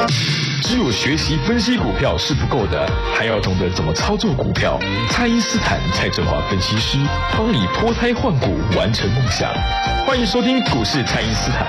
只有学习分析股票是不够的，还要懂得怎么操作股票。蔡因斯坦蔡振华分析师帮你脱胎换骨，完成梦想。欢迎收听股市蔡因斯坦。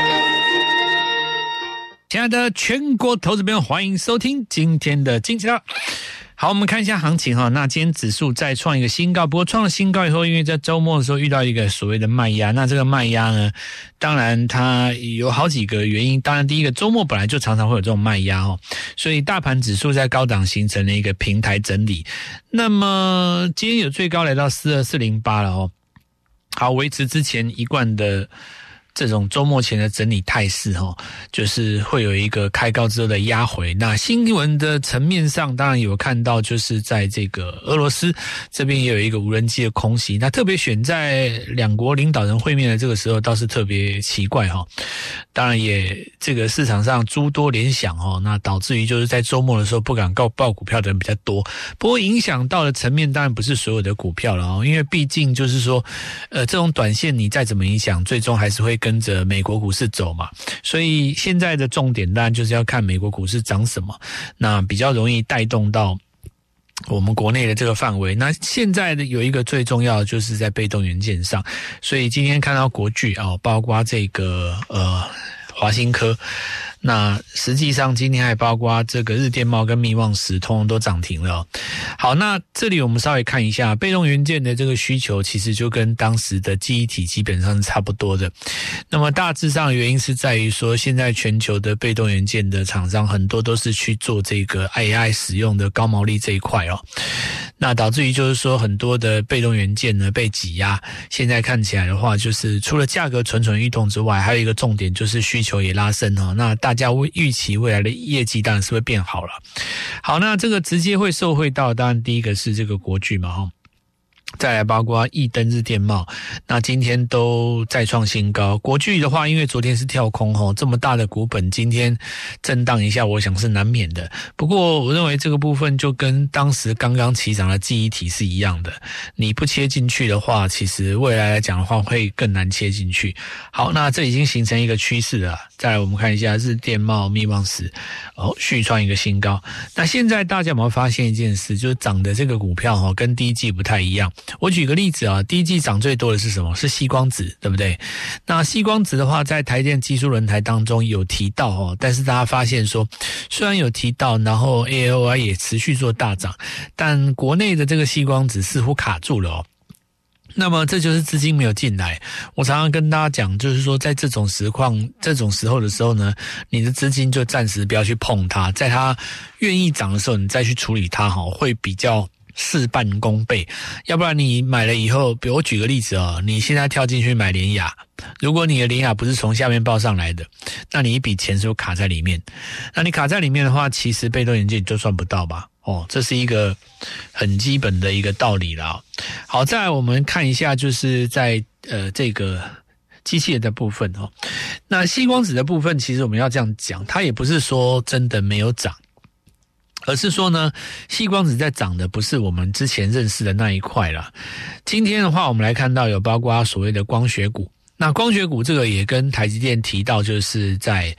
亲爱的全国投资朋友，欢迎收听今天的金钱道。好，我们看一下行情哈。那今天指数再创一个新高，不过创了新高以后，因为在周末的时候遇到一个所谓的卖压，那这个卖压呢，当然它有好几个原因。当然，第一个周末本来就常常会有这种卖压哦，所以大盘指数在高档形成了一个平台整理。那么今天有最高来到42408了哦，好，维持之前一贯的这种周末前的整理态势就是会有一个开高之后的压回。那新闻的层面上当然有看到，就是在这个俄罗斯这边也有一个无人机的空袭，那特别选在两国领导人会面的这个时候倒是特别奇怪当然也这个市场上诸多联想那导致于就是在周末的时候不敢报股票的人比较多。不过影响到的层面当然不是所有的股票了因为毕竟就是说这种短线你再怎么影响，最终还是会跟着美国股市走嘛，所以现在的重点当然就是要看美国股市涨什么，那比较容易带动到我们国内的这个范围。那现在的有一个最重要的就是在被动元件上，所以今天看到国巨包括这个华新科，那实际上今天还包括这个日电茂跟密旺石通通都涨停了好，那这里我们稍微看一下被动元件的这个需求，其实就跟当时的记忆体基本上是差不多的。那么大致上原因是在于说，现在全球的被动元件的厂商很多都是去做这个 AI 使用的高毛利这一块那导致于就是说很多的被动元件呢被挤压。现在看起来的话，就是除了价格蠢蠢欲动之外，还有一个重点就是需求也拉升那大家预期未来的业绩当然是会变好了。好，那这个直接会受惠到，当然第一个是这个国巨嘛再来包括益登、日电茂，那今天都再创新高。国巨的话，因为昨天是跳空这么大的股本，今天震荡一下，我想是难免的。不过我认为这个部分就跟当时刚刚起涨的记忆体是一样的，你不切进去的话，其实未来来讲的话会更难切进去。好，那这已经形成一个趋势了。再来我们看一下日电茂、密旺石续创一个新高。那现在大家有没有发现一件事，就是涨的这个股票跟第一季不太一样。我举个例子第一季涨最多的是什么？是矽光子，对不对？那矽光子的话，在台电技术论坛当中有提到但是大家发现说，虽然有提到，然后 AOI 也持续做大涨，但国内的这个矽光子似乎卡住了那么这就是资金没有进来。我常常跟大家讲，就是说在这种时候的时候呢，你的资金就暂时不要去碰它，在它愿意涨的时候你再去处理它会比较事半功倍。要不然你买了以后，比如我举个例子你现在跳进去买联亚，如果你的联亚不是从下面报上来的，那你一笔钱是不是卡在里面？那你卡在里面的话，其实被动元件你就赚不到吧这是一个很基本的一个道理啦好，再来我们看一下，就是在这个机器人的部分那矽光子的部分，其实我们要这样讲，它也不是说真的没有涨，而是说呢，矽光子在涨的不是我们之前认识的那一块啦。今天的话，我们来看到有包括所谓的光学股。那光学股这个也跟台积电提到，就是在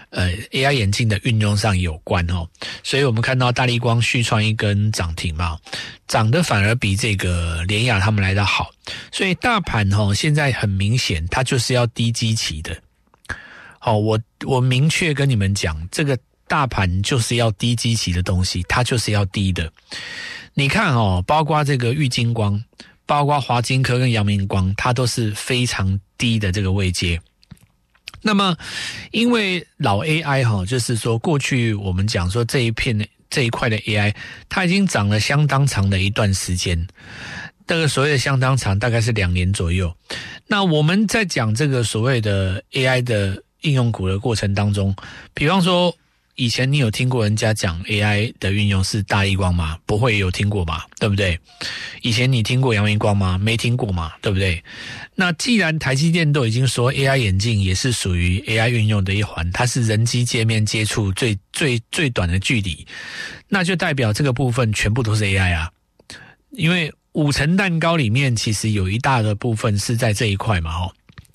AI 眼镜的运用上有关所以我们看到大立光续创一根涨停嘛，涨得反而比这个联亚他们来得好。所以大盘现在很明显，它就是要低基期的。我明确跟你们讲，这个大盘就是要低基期的东西，它就是要低的。你看包括这个玉晶光，包括华金科跟阳明光，它都是非常低的这个位阶。那么因为老 AI 就是说过去我们讲说这一块的 AI 它已经涨了相当长的一段时间，这个所谓的相当长大概是2年左右。那我们在讲这个所谓的 AI 的应用股的过程当中，比方说以前你有听过人家讲 AI 的运用是大立光吗？不会有听过吧，对不对？以前你听过阳明光吗？没听过嘛，对不对？那既然台积电都已经说 AI 眼镜也是属于 AI 运用的一环，它是人机界面接触最短的距离，那就代表这个部分全部都是 AI 啊。因为5层蛋糕里面其实有一大的部分是在这一块嘛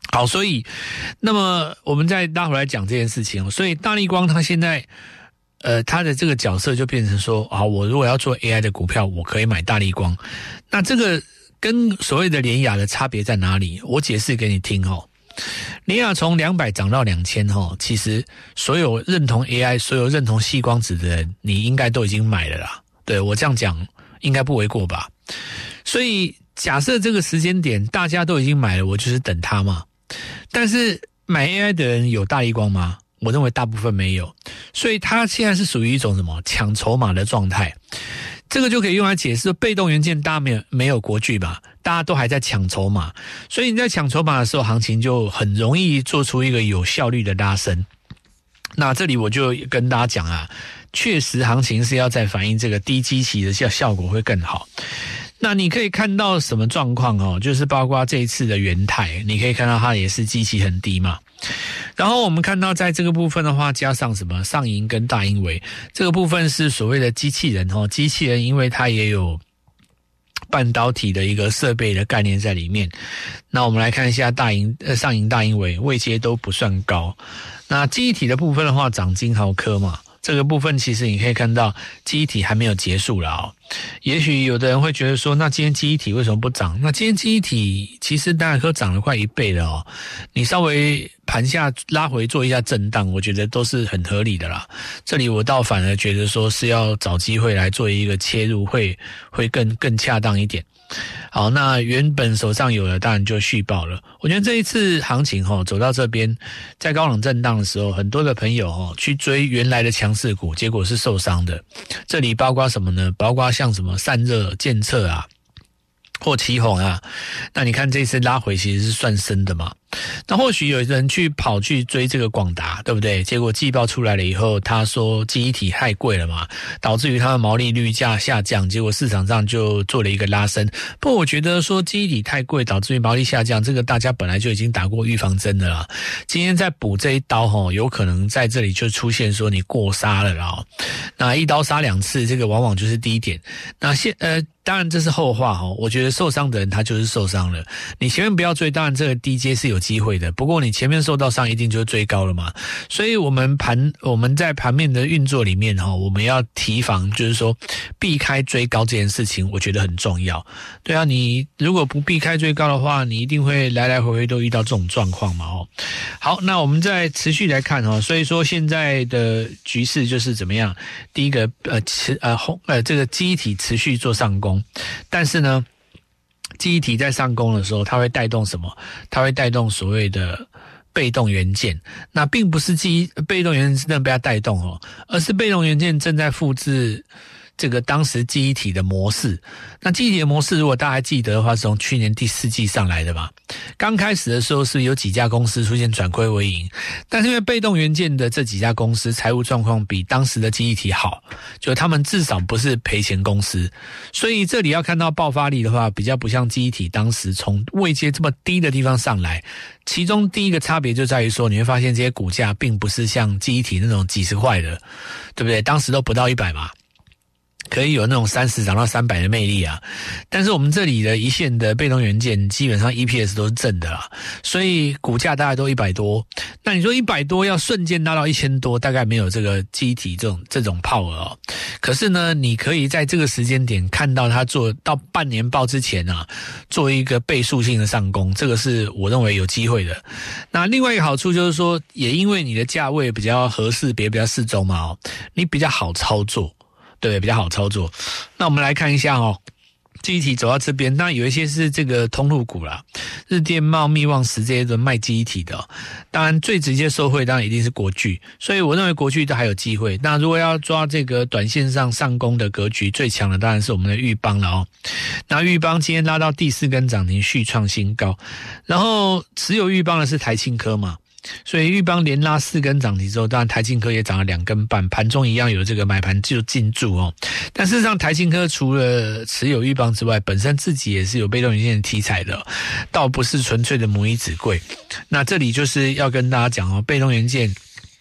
好，所以那么我们再拉回来讲这件事情，所以大立光它现在它的这个角色就变成说啊，我如果要做 AI 的股票，我可以买大立光。那这个跟所谓的联亚的差别在哪里？我解释给你听哦。联亚从200涨到2000哦，其实所有认同 AI、所有认同矽光子的人，你应该都已经买了啦。对，我这样讲应该不为过吧？所以假设这个时间点大家都已经买了，我就是等它嘛。但是买 AI 的人有大立光吗？我认为大部分没有，所以它现在是属于一种什么抢筹码的状态。这个就可以用来解释被动元件大家没有国巨吧，大家都还在抢筹码，所以你在抢筹码的时候，行情就很容易做出一个有效率的拉升。那这里我就跟大家讲啊，确实行情是要在反映这个低基期的效果会更好。那你可以看到什么状况哦？就是包括这一次的元泰，你可以看到它也是基期很低嘛。然后我们看到在这个部分的话，加上什么上银跟大英微，这个部分是所谓的机器人哦。机器人因为它也有半导体的一个设备的概念在里面。那我们来看一下上银大英微位阶都不算高。那记忆体的部分的话，涨金豪科嘛。这个部分其实你可以看到记忆体还没有结束了哦。也许有的人会觉得说，那今天记忆体为什么不涨？那今天记忆体其实大概都涨了快1倍了哦。你稍微盘下拉回做一下震荡，我觉得都是很合理的啦。这里我倒反而觉得说是要找机会来做一个切入，会更恰当一点。好，那原本手上有的当然就续报了。我觉得这一次行情走到这边，在高冷震荡的时候，很多的朋友去追原来的强势股，结果是受伤的。这里包括什么呢？包括像什么散热、建测啊，或奇鋐啊。那你看这次拉回其实是算深的嘛。那或许有人跑去追这个广达，对不对？结果季报出来了以后，他说记忆体太贵了嘛，导致于他的毛利率下降，结果市场上就做了一个拉升。不过我觉得说记忆体太贵导致于毛利下降，这个大家本来就已经打过预防针的啦。今天再补这一刀有可能在这里就出现说你过杀了啦。那一刀杀2次，这个往往就是低点。那当然这是后话我觉得受伤的人他就是受伤了。你前面不要追，当然这个低阶是有机会的，不过你前面受到伤一定就是追高了嘛。所以我们在盘面的运作里面我们要提防，就是说避开追高这件事情，我觉得很重要。对啊，你如果不避开追高的话，你一定会来来回回都遇到这种状况嘛好，那我们再持续来看所以说现在的局势就是怎么样？第一个这个记忆体持续做上攻，但是呢记忆体在上攻的时候，它会带动什么？它会带动所谓的被动元件。那并不是被动元件真的被它带动而是被动元件正在复制这个当时记忆体的模式。那记忆体的模式如果大家还记得的话，是从去年第4季上来的嘛。刚开始的时候是有几家公司出现转亏为盈，但是因为被动元件的这几家公司财务状况比当时的记忆体好，就他们至少不是赔钱公司，所以这里要看到爆发力的话，比较不像记忆体当时从位阶这么低的地方上来。其中第一个差别就在于说，你会发现这些股价并不是像记忆体那种几十块的，对不对？当时都不到100嘛，可以有那种30涨到300的魅力啊。但是我们这里的一线的被动元件基本上 EPS 都是正的啦，所以股价大概都100多。那你说100多要瞬间拉到1000多，大概没有这个记忆体这种power可是呢，你可以在这个时间点看到它做到半年报之前做一个倍数性的上攻，这个是我认为有机会的。那另外一个好处就是说，也因为你的价位比较合适，比较适中嘛你比较好操作。对，比较好操作。那我们来看一下记忆体走到这边，那有一些是这个通路股啦，日电茂、密旺石这些都卖记忆体的当然最直接受惠当然一定是国巨，所以我认为国巨都还有机会。那如果要抓这个短线上上攻的格局，最强的当然是我们的裕邦了那裕邦今天拉到第4根涨停，续创新高，然后持有裕邦的是台庆科嘛。所以裕邦连拉4根涨停之后，当然台庆科也涨了2根半，盘中一样有这个买盘就进驻但事实上台庆科除了持有裕邦之外，本身自己也是有被动元件题材的，倒不是纯粹的母以子贵。那这里就是要跟大家讲被动元件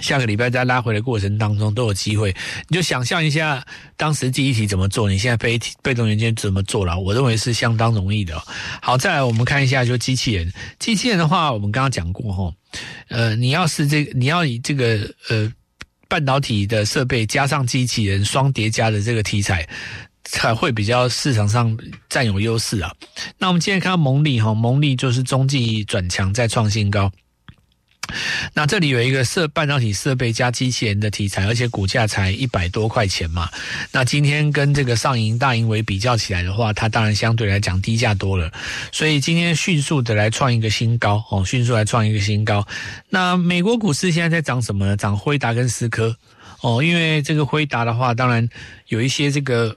下个礼拜在拉回的过程当中都有机会，你就想象一下当时记忆体怎么做，你现在被动元件怎么做了，我认为是相当容易的。好，再来我们看一下就机器人的话，我们刚刚讲过你要以这个半导体的设备加上机器人双叠加的这个题材，才会比较市场上占有优势啊。那我们今天看到蒙利就是中继转强再创新高。那这里有一个半导体设备加机器人的题材，而且股价才100多块钱嘛。那今天跟这个上银、大银为比较起来的话，它当然相对来讲低价多了，所以今天迅速的来创一个新高那美国股市现在在涨什么呢？涨辉达跟思科因为这个辉达的话，当然有一些这个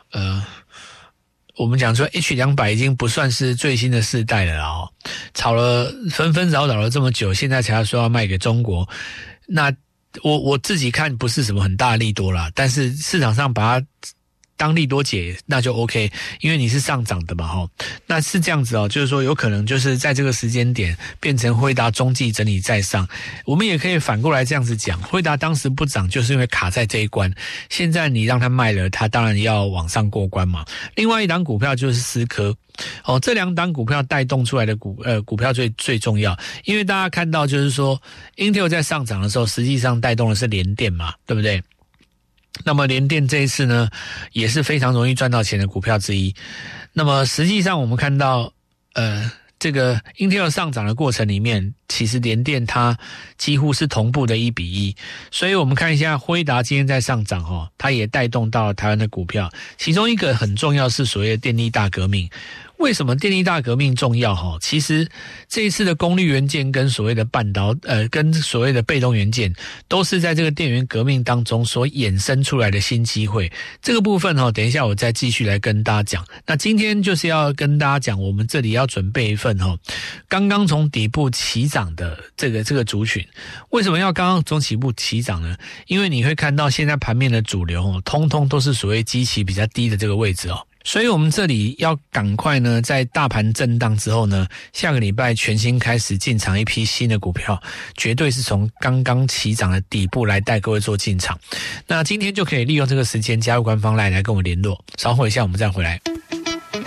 我们讲说 H200 已经不算是最新的世代了啦吵了纷纷扰扰了这么久，现在才要说要卖给中国。那我自己看不是什么很大的利多啦，但是市场上把它当利多解那就 OK， 因为你是上涨的嘛那是这样子就是说有可能就是在这个时间点变成辉达中继整理再上。我们也可以反过来这样子讲，辉达当时不涨就是因为卡在这一关，现在你让它卖了，它当然要往上过关嘛。另外一档股票就是思科这两档股票带动出来的股票最重要，因为大家看到就是说 Intel 在上涨的时候，实际上带动的是联电嘛，对不对？那么联电这一次呢，也是非常容易赚到钱的股票之一。那么实际上我们看到这个 Intel 上涨的过程里面，其实联电它几乎是同步的1:1，所以我们看一下辉达今天在上涨它也带动到台湾的股票。其中一个很重要是所谓的电力大革命。为什么电力大革命重要其实这一次的功率元件跟所谓的跟所谓的被动元件，都是在这个电源革命当中所衍生出来的新机会。这个部分等一下我再继续来跟大家讲。那今天就是要跟大家讲，我们这里要准备一份刚刚从底部起涨的这个族群。为什么要刚刚从起步起涨呢？因为你会看到现在盘面的主流通通都是所谓基期比较低的这个位置所以我们这里要赶快呢，在大盘震荡之后呢，下个礼拜全新开始进场一批新的股票，绝对是从刚刚起涨的底部来带各位做进场。那今天就可以利用这个时间加入官方 LINE 来跟我联络，稍后一下我们再回来。